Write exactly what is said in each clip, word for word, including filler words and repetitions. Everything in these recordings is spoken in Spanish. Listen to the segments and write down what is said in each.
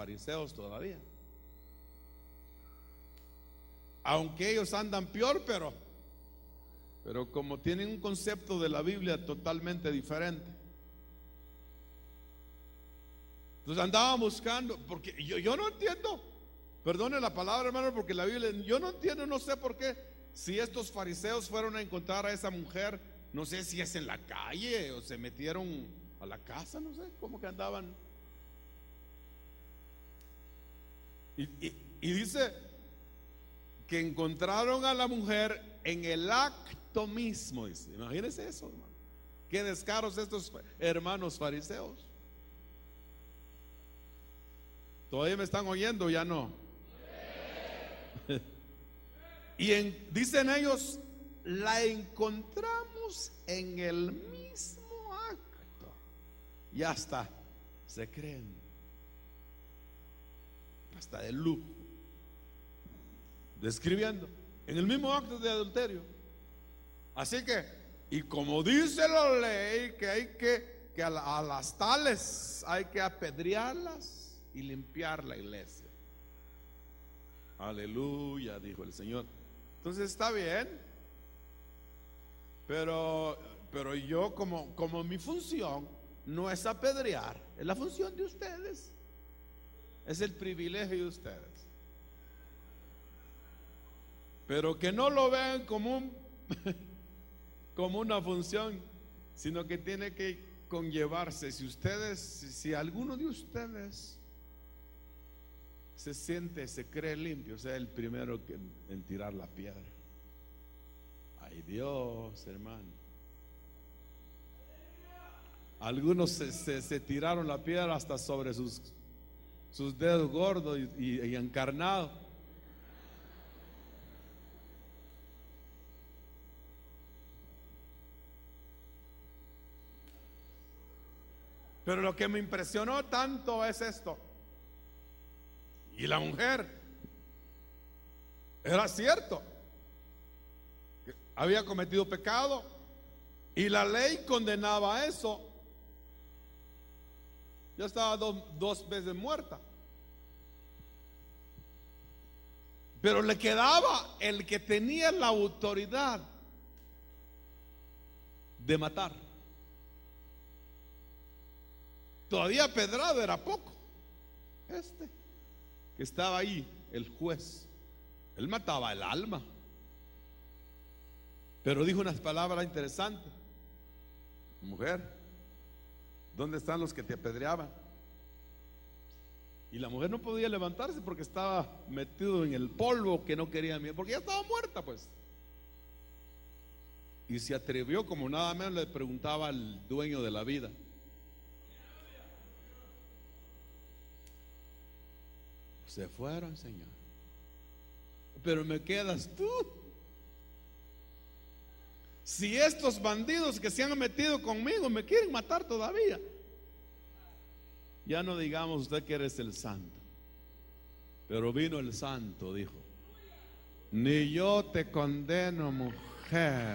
fariseos todavía. Aunque ellos andan peor, pero pero como tienen un concepto de la Biblia totalmente diferente. Entonces andaban buscando, porque yo, yo no entiendo, perdone la palabra, hermano, porque la Biblia, yo no entiendo, no sé por qué, si estos fariseos fueron a encontrar a esa mujer, no sé si es en la calle o se metieron a la casa, no sé, cómo que andaban. Y, y, y dice que encontraron a la mujer en el acto mismo, dice. Imagínense eso, hermano. Qué descaros estos hermanos fariseos. ¿Todavía me están oyendo? Ya no. Y en, dicen ellos, la encontramos en el mismo acto. Y hasta se creen, hasta de lujo, describiendo en el mismo acto de adulterio. Así que, y como dice la ley, que hay que, que a, la, a las tales hay que apedrearlas y limpiar la iglesia. Aleluya, dijo el Señor. Entonces está bien, pero pero yo como, como mi función no es apedrear, es la función de ustedes, es el privilegio de ustedes. Pero que no lo vean como un como una función, sino que tiene que conllevarse. Si ustedes, si, si alguno de ustedes se siente, se cree limpio, sea el primero que, en tirar la piedra. Ay Dios, hermano. Algunos se, se, se tiraron la piedra hasta sobre sus, sus dedos gordos y, y, y encarnados. Pero lo que me impresionó tanto es esto. Y la mujer, era cierto que había cometido pecado y la ley condenaba eso. Ya estaba do, dos veces muerta. Pero le quedaba el que tenía la autoridad de matar. Todavía pedrado era poco. Este que estaba ahí, el juez, él mataba el alma. Pero dijo unas palabras interesantes. Mujer, ¿dónde están los que te apedreaban? Y la mujer no podía levantarse porque estaba metido en el polvo, que no quería miedo, porque ya estaba muerta, pues. Y se atrevió, como nada menos le preguntaba al dueño de la vida. Se fueron, Señor, pero me quedas tú. Si estos bandidos que se han metido conmigo me quieren matar todavía, ya no digamos usted que eres el santo. Pero vino el santo, dijo: ni yo te condeno, mujer.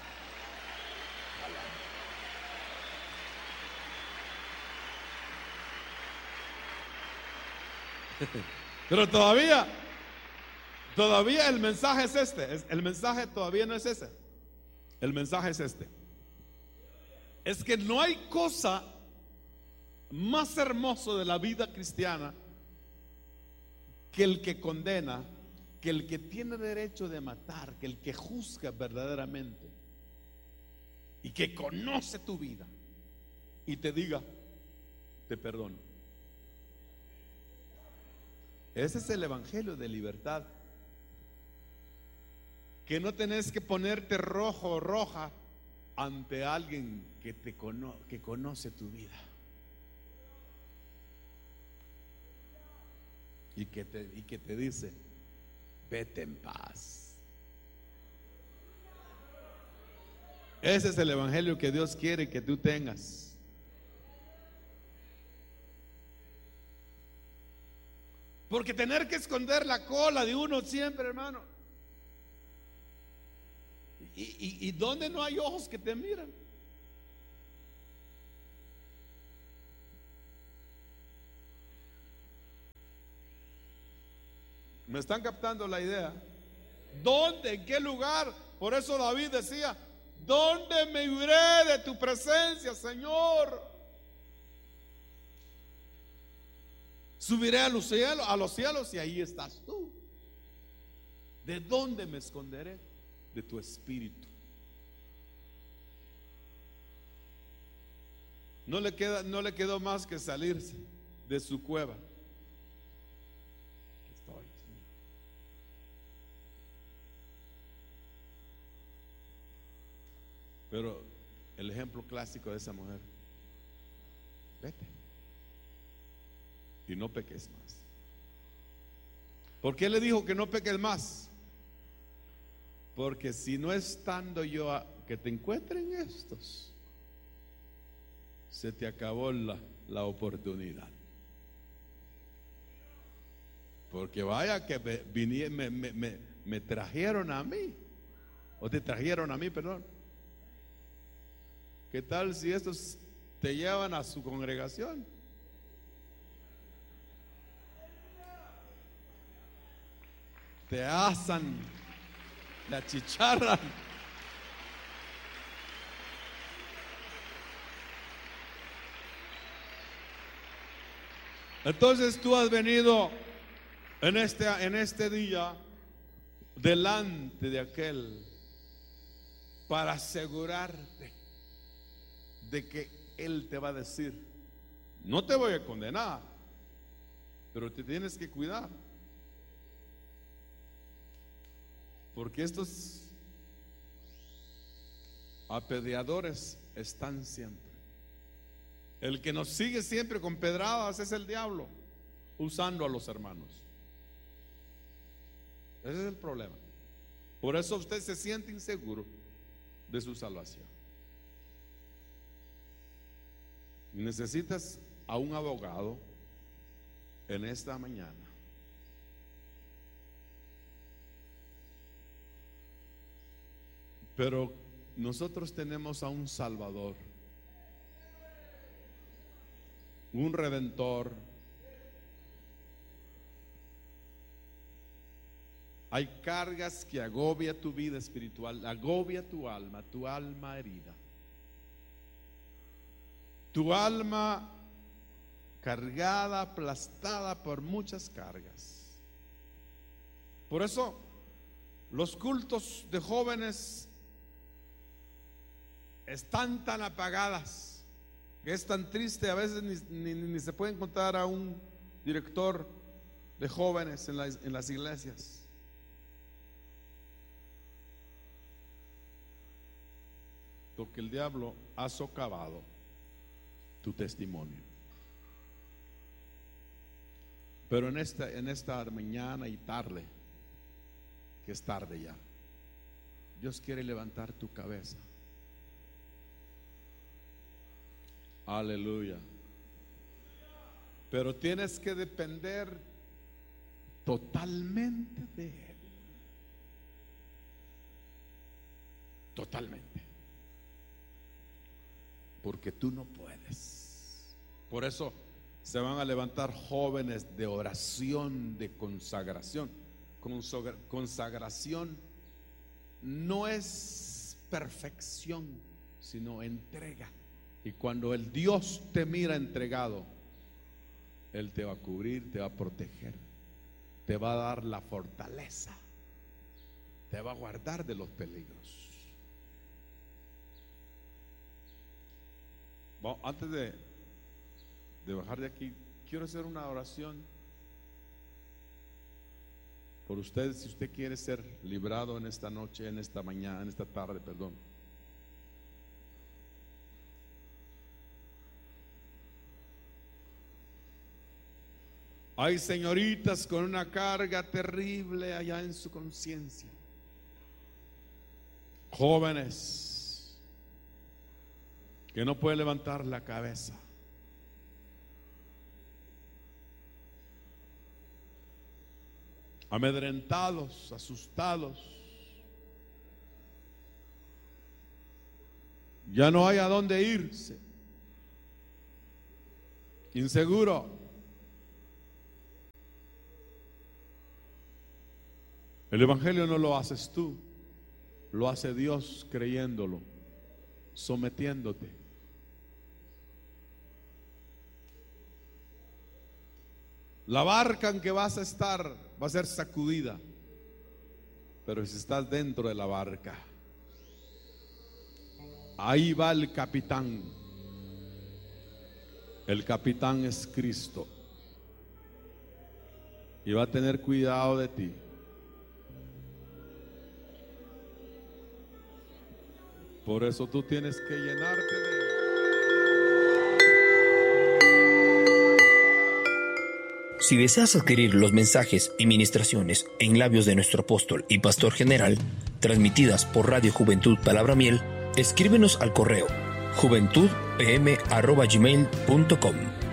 Pero todavía, todavía el mensaje es este. El mensaje todavía no es ese. El mensaje es este. Es que no hay cosa más hermoso de la vida cristiana que el que condena, que el que tiene derecho de matar, que el que juzga verdaderamente y que conoce tu vida y te diga: te perdono. Ese es el evangelio de libertad. Que no tenés que ponerte rojo o roja ante alguien que te cono que conoce tu vida y que te y que te dice: vete en paz. Ese es el evangelio que Dios quiere que tú tengas. Porque tener que esconder la cola de uno siempre, hermano. ¿Y, y, y dónde no hay ojos que te miran? ¿Me están captando la idea? ¿Dónde? ¿En qué lugar? Por eso David decía: ¿dónde me iré de tu presencia, Señor? Subiré a los cielos, a los cielos y ahí estás tú. ¿De dónde me esconderé? De tu espíritu. No le queda, no le quedó más que salirse de su cueva. Aquí estoy, Señor. Pero el ejemplo clásico de esa mujer: vete y no peques más. ¿Por qué le dijo que no peques más? Porque si no estando yo a que te encuentren estos, se te acabó la, la oportunidad. Porque vaya que me, vinie, me, me, me, me trajeron a mí, o te trajeron a mí, perdón. ¿Qué tal si estos te llevan a su congregación? Te asan, la chicharran. Entonces tú has venido en este, en este día delante de aquel para asegurarte de que Él te va a decir: no te voy a condenar, pero te tienes que cuidar, porque estos apedreadores están siempre. El que nos sigue siempre con pedradas es el diablo, usando a los hermanos. Ese es el problema. Por eso usted se siente inseguro de su salvación. Necesitas a un abogado en esta mañana. Pero nosotros tenemos a un Salvador, un Redentor. Hay cargas que agobia tu vida espiritual, agobia tu alma, tu alma herida, tu alma cargada, aplastada por muchas cargas. Por eso los cultos de jóvenes están tan apagadas, que es tan triste. A veces ni, ni, ni se puede encontrar a un director de jóvenes en, la, en las iglesias. Porque el diablo ha socavado tu testimonio. Pero en esta, en esta mañana y tarde, que es tarde ya, Dios quiere levantar tu cabeza. Aleluya. Pero tienes que depender totalmente de Él. Totalmente. Porque tú no puedes. Por eso se van a levantar jóvenes de oración, de consagración. Consagración no es perfección, sino entrega. Y cuando el Dios te mira entregado, Él te va a cubrir, te va a proteger, te va a dar la fortaleza, te va a guardar de los peligros. Bueno, antes de, de bajar de aquí, quiero hacer una oración por usted. Si usted quiere ser librado en esta noche, en esta mañana, en esta tarde, perdón. Hay señoritas con una carga terrible allá en su conciencia. Jóvenes que no pueden levantar la cabeza. Amedrentados, asustados. Ya no hay a dónde irse. Inseguro. El evangelio no lo haces tú, lo hace Dios creyéndolo, sometiéndote. La barca en que vas a estar va a ser sacudida, pero si estás dentro de la barca, ahí va el capitán. El capitán es Cristo y va a tener cuidado de ti. Por eso tú tienes que llenarte de... Si deseas adquirir los mensajes y ministraciones en labios de nuestro apóstol y pastor general, transmitidas por Radio Juventud Palabra Miel, escríbenos al correo juventud p m arroba gmail punto com.